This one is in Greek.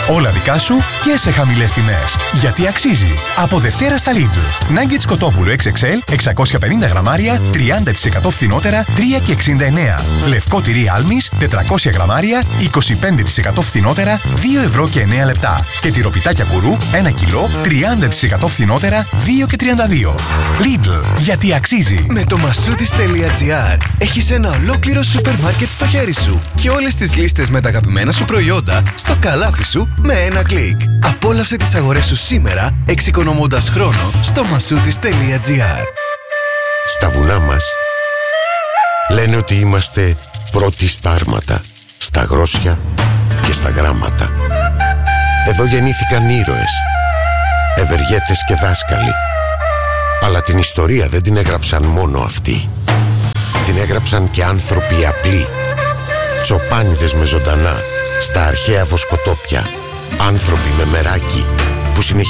Όλα δικά σου και σε χαμηλές τιμές. Γιατί αξίζει. Από Δευτέρα στα Lidl. Nuggets κοτόπουλο XXL 650 γραμμάρια 30% φθηνότερα 3,69. Λευκό τυρί Άλμης 400 γραμμάρια 25% φθηνότερα 2 ευρώ και 9 λεπτά. Και τυροπιτάκια Κουρού 1 κιλό 30% φθηνότερα 2,32. Lidl. Γιατί αξίζει. Με το masoutis.gr έχεις ένα ολόκληρο σούπερ μάρκετ στο χέρι σου και όλες τις λίστες με τα αγαπημένα σου προϊόντα στο καλάθι σου με ένα κλικ. Απόλαυσε τις αγορές σου σήμερα εξοικονομώντας χρόνο στο masoutis.gr. Στα βουνά μας λένε ότι είμαστε πρώτοι στα άρματα, στα γρόσια και στα γράμματα. Εδώ γεννήθηκαν ήρωες, ευεργέτες και δάσκαλοι. Αλλά την ιστορία δεν την έγραψαν μόνο αυτοί. Την έγραψαν και άνθρωποι απλοί. Τσοπάνιδες με ζωντανά στα αρχαία βοσκοτόπια. Άνθρωποι με μεράκι που συνεχίζουν